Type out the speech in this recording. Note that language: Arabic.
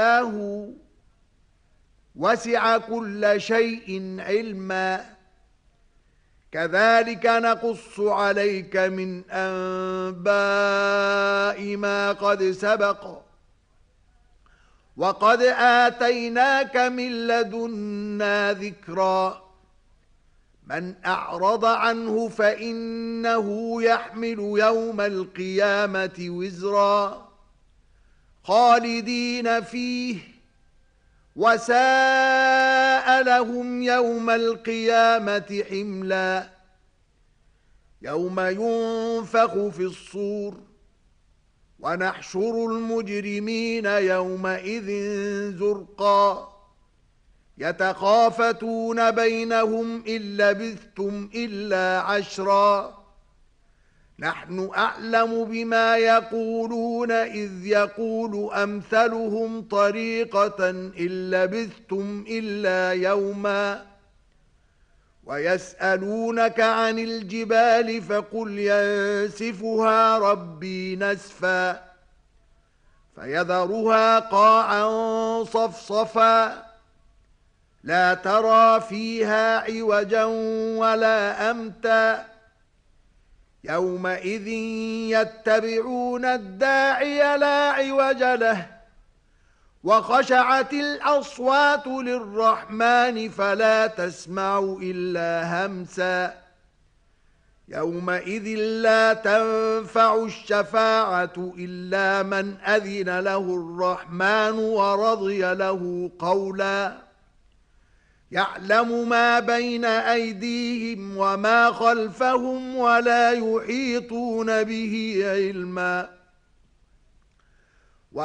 وسع كل شيء علما كذلك نقص عليك من أنباء ما قد سبق وقد آتيناك من لدنا ذكرا من أعرض عنه فإنه يحمل يوم القيامة وزرا خالدين فيه وساء لهم يوم القيامة حملا يوم ينفخ في الصور ونحشر المجرمين يومئذ زرقا يتخافتون بينهم إن لبثتم إلا عشرا نحن أعلم بما يقولون إذ يقول أمثلهم طريقة إن لبثتم إلا يوما ويسألونك عن الجبال فقل ينسفها ربي نسفا فيذرها قاعا صفصفا لا ترى فيها عوجا ولا أمتا يومئذ يتبعون الداعي لا عوج له وخشعت الأصوات للرحمن فلا تسمع إلا همسا يومئذ لا تنفع الشفاعة إلا من أذن له الرحمن ورضي له قولا يعلم ما بين أيديهم وما خلفهم ولا يحيطون به علما